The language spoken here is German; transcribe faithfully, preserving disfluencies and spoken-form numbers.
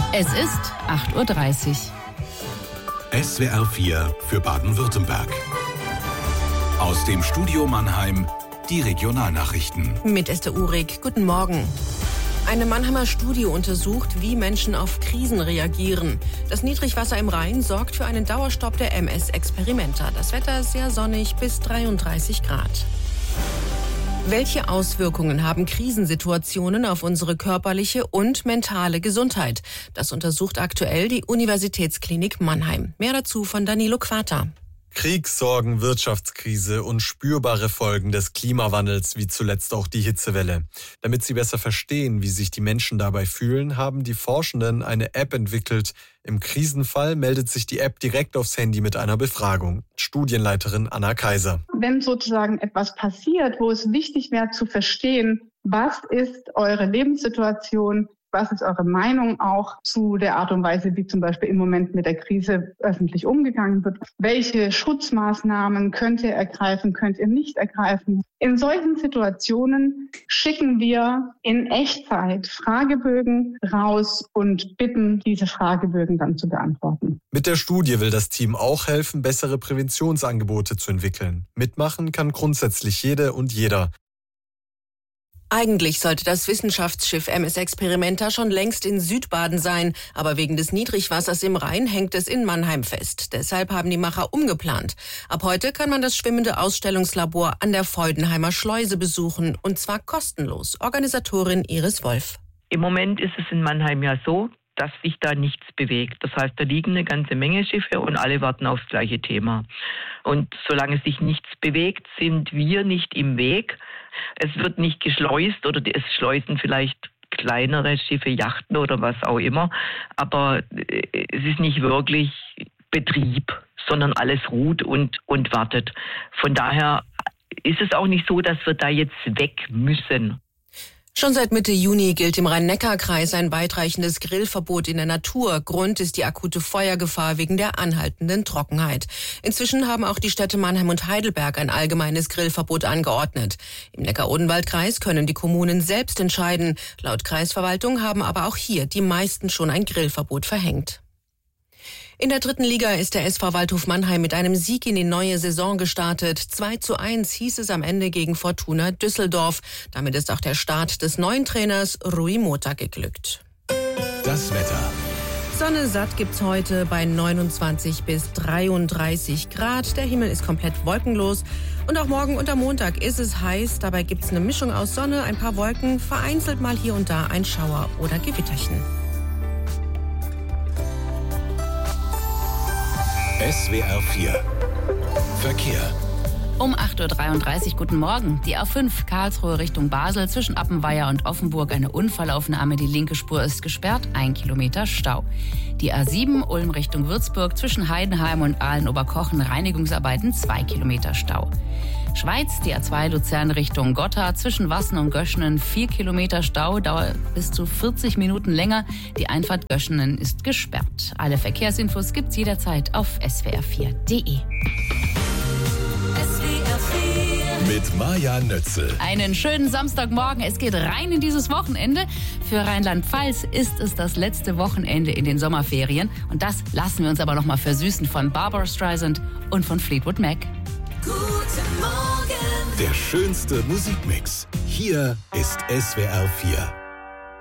Es ist acht Uhr dreißig. S W R vier für Baden-Württemberg. Aus dem Studio Mannheim die Regionalnachrichten. Mit Esther Uhrig, guten Morgen. Eine Mannheimer Studie untersucht, wie Menschen auf Krisen reagieren. Das Niedrigwasser im Rhein sorgt für einen Dauerstopp der M S Experimenta. Das Wetter ist sehr sonnig bis dreiunddreißig Grad. Welche Auswirkungen haben Krisensituationen auf unsere körperliche und mentale Gesundheit? Das untersucht aktuell die Universitätsklinik Mannheim. Mehr dazu von Danilo Quata. Kriegssorgen, Wirtschaftskrise und spürbare Folgen des Klimawandels, wie zuletzt auch die Hitzewelle. Damit Sie besser verstehen, wie sich die Menschen dabei fühlen, haben die Forschenden eine App entwickelt. Im Krisenfall meldet sich die App direkt aufs Handy mit einer Befragung. Studienleiterin Anna Kaiser. Wenn sozusagen etwas passiert, wo es wichtig wäre zu verstehen, was ist eure Lebenssituation, was ist eure Meinung auch zu der Art und Weise, wie zum Beispiel im Moment mit der Krise öffentlich umgegangen wird? Welche Schutzmaßnahmen könnt ihr ergreifen, könnt ihr nicht ergreifen? In solchen Situationen schicken wir in Echtzeit Fragebögen raus und bitten, diese Fragebögen dann zu beantworten. Mit der Studie will das Team auch helfen, bessere Präventionsangebote zu entwickeln. Mitmachen kann grundsätzlich jede und jeder. Eigentlich sollte das Wissenschaftsschiff M S Experimenta schon längst in Südbaden sein, aber wegen des Niedrigwassers im Rhein hängt es in Mannheim fest. Deshalb haben die Macher umgeplant. Ab heute kann man das schwimmende Ausstellungslabor an der Feudenheimer Schleuse besuchen, und zwar kostenlos. Organisatorin Iris Wolf. Im Moment ist es in Mannheim ja so, dass sich da nichts bewegt. Das heißt, da liegen eine ganze Menge Schiffe und alle warten aufs gleiche Thema. Und solange sich nichts bewegt, sind wir nicht im Weg. Es wird nicht geschleust oder es schleusen vielleicht kleinere Schiffe, Yachten oder was auch immer. Aber es ist nicht wirklich Betrieb, sondern alles ruht und, und wartet. Von daher ist es auch nicht so, dass wir da jetzt weg müssen. Schon seit Mitte Juni gilt im Rhein-Neckar-Kreis ein weitreichendes Grillverbot in der Natur. Grund ist die akute Feuergefahr wegen der anhaltenden Trockenheit. Inzwischen haben auch die Städte Mannheim und Heidelberg ein allgemeines Grillverbot angeordnet. Im Neckar-Odenwald-Kreis können die Kommunen selbst entscheiden. Laut Kreisverwaltung haben aber auch hier die meisten schon ein Grillverbot verhängt. In der dritten Liga ist der S V Waldhof Mannheim mit einem Sieg in die neue Saison gestartet. zwei zu eins hieß es am Ende gegen Fortuna Düsseldorf. Damit ist auch der Start des neuen Trainers Rui Mota geglückt. Das Wetter. Sonne satt gibt's heute bei neunundzwanzig bis dreiunddreißig Grad. Der Himmel ist komplett wolkenlos. Und auch morgen und am Montag ist es heiß. Dabei gibt's eine Mischung aus Sonne, ein paar Wolken, vereinzelt mal hier und da ein Schauer oder Gewitterchen. S W R vier Verkehr. Um acht Uhr dreiunddreißig, guten Morgen. Die A fünf Karlsruhe Richtung Basel zwischen Appenweier und Offenburg eine Unfallaufnahme. Die linke Spur ist gesperrt, ein Kilometer Stau. Die A sieben Ulm Richtung Würzburg zwischen Heidenheim und Aalen-Oberkochen Reinigungsarbeiten, zwei Kilometer Stau. Schweiz, die A zwei Luzern Richtung Gotha zwischen Wassen und Göschenen, vier Kilometer Stau, dauert bis zu vierzig Minuten länger. Die Einfahrt Göschenen ist gesperrt. Alle Verkehrsinfos gibt's jederzeit auf S W R vier punkt de. Mit Maja Nötzel. Einen schönen Samstagmorgen. Es geht rein in dieses Wochenende. Für Rheinland-Pfalz ist es das letzte Wochenende in den Sommerferien. Und das lassen wir uns aber noch mal versüßen von Barbara Streisand und von Fleetwood Mac. Guten Morgen. Der schönste Musikmix. Hier ist S W R vier.